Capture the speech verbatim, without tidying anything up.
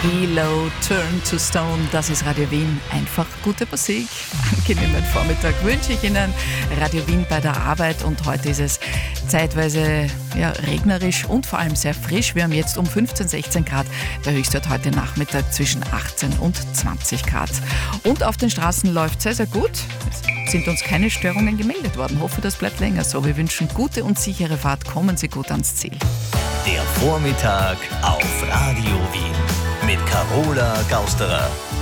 Below, Turn to Stone, das ist Radio Wien. Einfach gute Musik. Angenehmen Vormittag wünsche ich Ihnen. Radio Wien bei der Arbeit und heute ist es zeitweise ja, regnerisch und vor allem sehr frisch. Wir haben jetzt um fünfzehn, sechzehn Grad, der Höchstwert heute Nachmittag zwischen achtzehn und zwanzig Grad. Und auf den Straßen läuft sehr, sehr gut. Es sind uns keine Störungen gemeldet worden. Hoffe, das bleibt länger so. Wir wünschen gute und sichere Fahrt. Kommen Sie gut ans Ziel. Der Vormittag auf Radio Wien mit Carola Gausterer.